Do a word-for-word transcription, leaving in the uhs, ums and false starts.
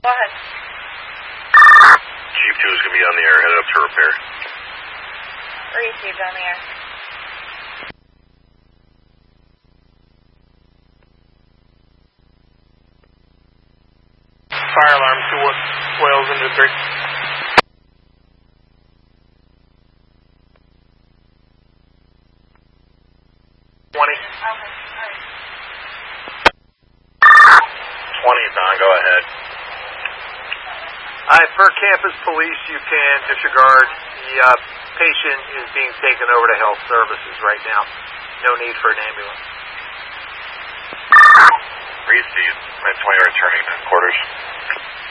Go ahead. Chief two is going to be on the air, headed up to repair. Received on the air. Fire alarm to what Wales into three. Twenty. Okay. Alright. twenty is on, go ahead. Alright, for campus police, you can disregard. The uh, patient is being taken over to health services right now. No need for an ambulance. Received. nine twenty returning to quarters.